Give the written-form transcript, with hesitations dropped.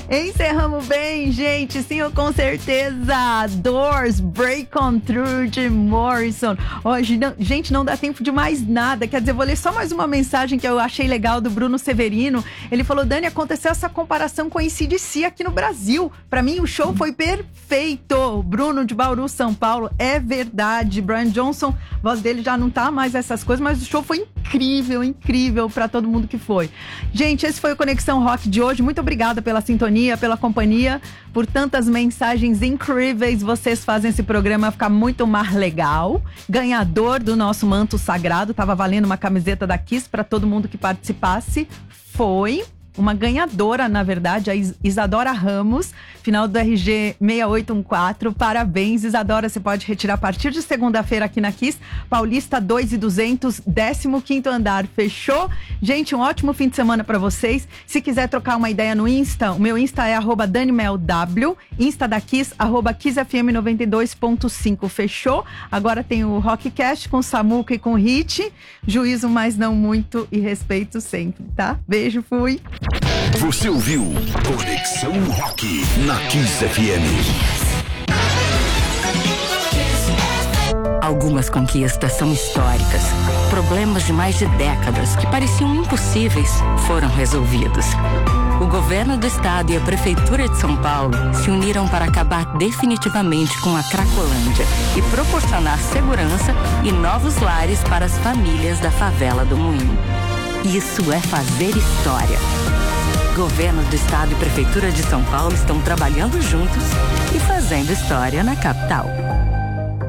Encerramos bem, gente. Sim, com certeza. Doors, Break On Through de Morrison. Hoje, gente, não dá tempo de mais nada. Quer dizer, vou ler só mais uma mensagem que eu achei legal do Bruno Severino. Ele falou: Dani, aconteceu essa comparação com a AC/DC aqui no Brasil. Pra mim, o show foi perfeito. Bruno de Bauru, São Paulo. É verdade. Brian Johnson, a voz dele já não tá mais essas coisas, mas o show foi incrível, incrível pra todo mundo que foi. Gente, esse foi o Conexão Rock de hoje. Muito obrigada pela sintonia, pela companhia, por tantas mensagens incríveis. Vocês fazem esse programa ficar muito mais legal. Ganhador do nosso manto sagrado, tava valendo uma camiseta da Kiss para todo mundo que participasse. Foi uma ganhadora, na verdade, a Isadora Ramos, final do RG 6814. Parabéns, Isadora. Você pode retirar a partir de segunda-feira aqui na Kiss, Paulista 2.200, 15º andar. Fechou? Gente, um ótimo fim de semana pra vocês. Se quiser trocar uma ideia no Insta, o meu Insta é @DanimelW, Insta da Kiss, @KissFM92.5. Fechou? Agora tem o Rockcast com o Samuca e com o Hit. Juízo, mas não muito, e respeito sempre, tá? Beijo, fui! Você ouviu Conexão Rock na Kiss FM. Algumas conquistas são históricas. Problemas de mais de décadas que pareciam impossíveis foram resolvidos. O governo do estado e a prefeitura de São Paulo se uniram para acabar definitivamente com a Cracolândia e proporcionar segurança e novos lares para as famílias da favela do Moinho. Isso é fazer história. Governo do estado e prefeitura de São Paulo estão trabalhando juntos e fazendo história na capital.